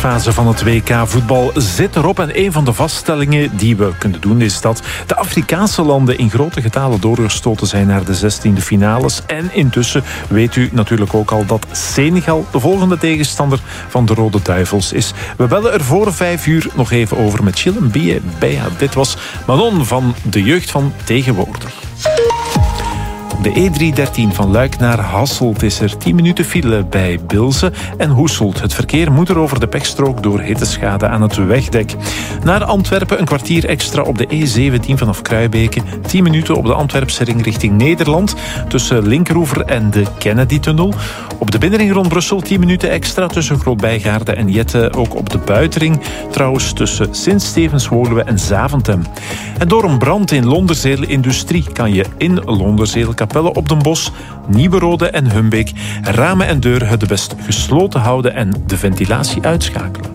groepsfase van het WK-voetbal zit erop. En een van de vaststellingen die we kunnen doen is dat de Afrikaanse landen in grote getalen doorgestoten zijn naar de 16e finales. En intussen weet u natuurlijk ook al dat Senegal de volgende tegenstander van de Rode Duivels is. We bellen er voor 5 uur nog even over met Chillen Beya. Dit was Manon van de jeugd van tegenwoordig. De E313 van Luik naar Hasselt is er 10 minuten file bij Bilze en Hoeselt. Het verkeer moet er over de pechstrook door hitteschade aan het wegdek. Naar Antwerpen een kwartier extra op de E17 vanaf Kruibeke. 10 minuten op de Antwerpse ring richting Nederland tussen Linkeroever en de Kennedy-tunnel. Op de binnenring rond Brussel 10 minuten extra tussen Groot-Bijgaarde en Jette. Ook op de buitenring trouwens tussen Sint-Stevens-Woluwe en Zaventem. En door een brand in Londerzeel Industrie kan je in Londerzeel, Capelle op den Bosch, Nieuwe Rode en Humbeek ramen en deuren het best gesloten houden en de ventilatie uitschakelen.